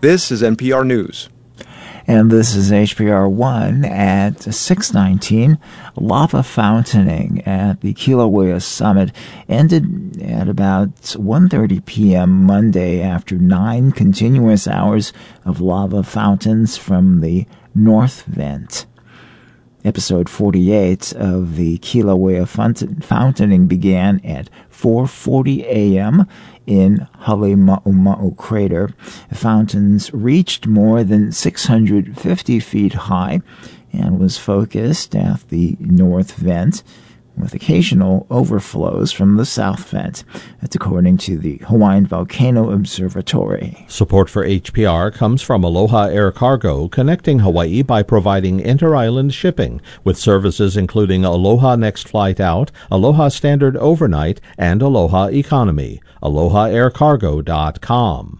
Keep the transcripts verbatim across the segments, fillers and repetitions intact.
This is N P R News. And this is H P R one at six nineteen. Lava fountaining at the Kilauea Summit ended at about one thirty p.m. Monday after nine continuous hours of lava fountains from the North Vent. Episode forty-eight of the Kilauea fountaining began at four forty a.m. in Halemaumau Crater. The fountains reached more than six hundred fifty feet high and was focused at the North Vent, with occasional overflows from the South Vent. That's according to the Hawaiian Volcano Observatory. Support for H P R comes from Aloha Air Cargo, connecting Hawaii by providing inter-island shipping, with services including Aloha Next Flight Out, Aloha Standard Overnight, and Aloha Economy. aloha air cargo dot com.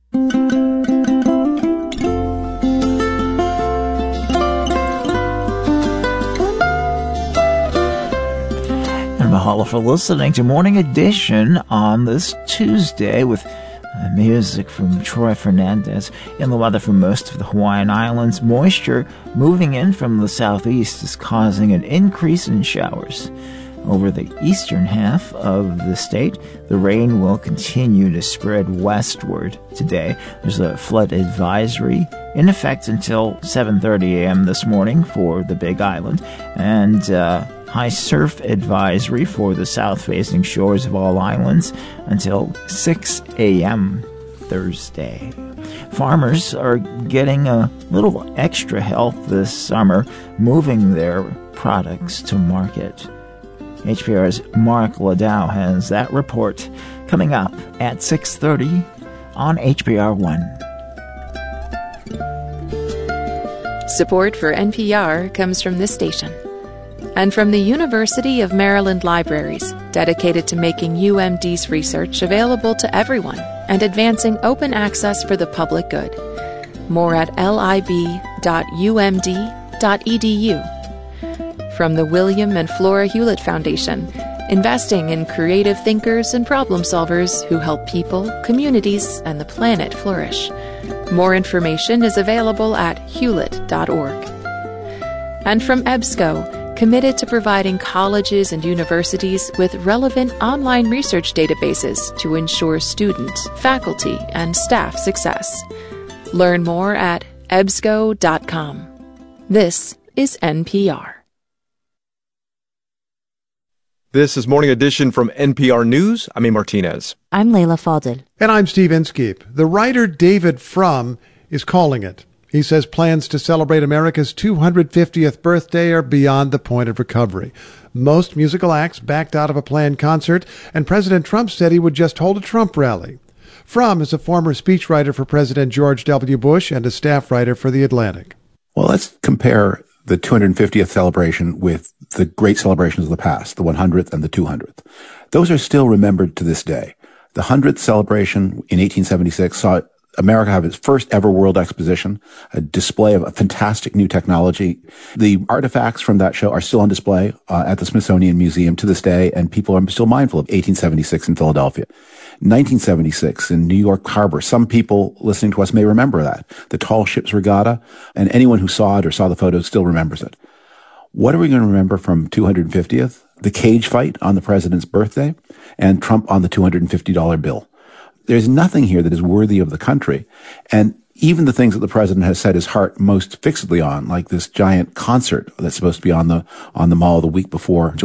Mahalo for listening to Morning Edition on this Tuesday with uh, music from Troy Fernandez. In the weather for most of the Hawaiian Islands, moisture moving in from the southeast is causing an increase in showers. Over the eastern half of the state, the rain will continue to spread westward today. There's a flood advisory in effect until seven thirty a.m. this morning for the Big Island, and uh, high surf advisory for the south-facing shores of all islands until six a.m. Thursday. Farmers are getting a little extra help this summer moving their products to market. H P R's Mark Ladau has that report coming up at six thirty on H P R one. Support for N P R comes from this station and from the University of Maryland Libraries, dedicated to making U M D's research available to everyone and advancing open access for the public good. More at lib dot u m d dot e d u. From the William and Flora Hewlett Foundation, investing in creative thinkers and problem solvers who help people, communities, and the planet flourish. More information is available at hewlett dot org. And from EBSCO, committed to providing colleges and universities with relevant online research databases to ensure student, faculty, and staff success. Learn more at ebsco dot com. This is N P R. This is Morning Edition from N P R News. I'm A. Martinez. I'm Layla Falded. And I'm Steve Inskeep. The writer David Frum is calling it. He says plans to celebrate America's two hundred fiftieth birthday are beyond the point of recovery. Most musical acts backed out of a planned concert, and President Trump said he would just hold a Trump rally. Frum is a former speechwriter for President George W. Bush and a staff writer for The Atlantic. Well, let's compare the two hundred fiftieth celebration with the great celebrations of the past, the one hundredth and the two hundredth. Those are still remembered to this day. The one hundredth celebration in eighteen seventy-six saw America have its first ever World Exposition, a display of a fantastic new technology. The artifacts from that show are still on display uh, at the Smithsonian Museum to this day, and people are still mindful of eighteen seventy-six in Philadelphia. nineteen seventy-six in New York Harbor. Some people listening to us may remember that. The Tall Ships Regatta, and anyone who saw it or saw the photos still remembers it. What are we going to remember from two hundred fiftieth? The cage fight on the president's birthday and Trump on the two hundred fifty dollar bill. There's nothing here that is worthy of the country. And even the things that the president has set his heart most fixedly on, like this giant concert that's supposed to be on the on the mall the week before